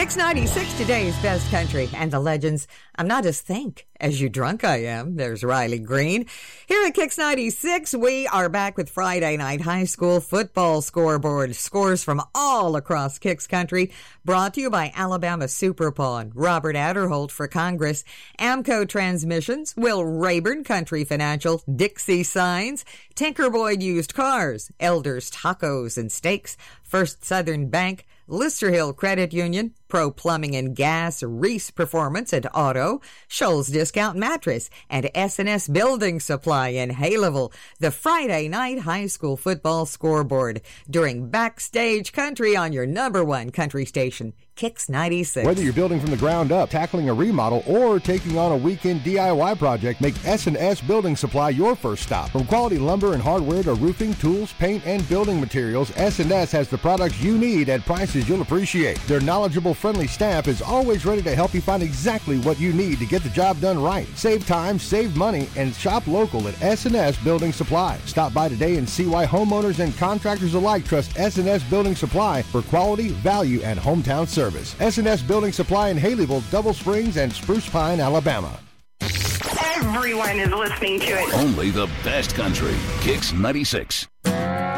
Kicks 96, today's best country, and the legends. I'm not as think as you drunk I am. There's Riley Green. Here at Kicks 96, we are back with Friday night high school football scoreboard. Scores from all across Kicks country, brought to you by Alabama Super Pawn, Robert Adderholt for Congress, Amco Transmissions, Will Rayburn Country Financial, Dixie Signs, Tinkerboyd Used Cars, Elders Tacos and Steaks, First Southern Bank, Lister Hill Credit Union, Pro Plumbing and Gas, Reese Performance and Auto, Scholl's Discount Mattress, and S&S Building Supply in Haleville. The Friday night high school football scoreboard during Backstage Country on your number one country station, Kicks 96. Whether you're building from the ground up, tackling a remodel, or taking on a weekend DIY project, make S&S Building Supply your first stop. From quality lumber and hardware to roofing, tools, paint, and building materials, S&S has the products you need at prices you'll appreciate. Their knowledgeable, friendly staff is always ready to help you find exactly what you need to get the job done right. Save time, save money, and shop local at S&S Building Supply. Stop by today and see why homeowners and contractors alike trust S&S Building Supply for quality, value, and hometown service. S&S Building Supply in Haleyville, Double Springs, and Spruce Pine, Alabama. Everyone is listening to it. Only the best country. Kicks 96.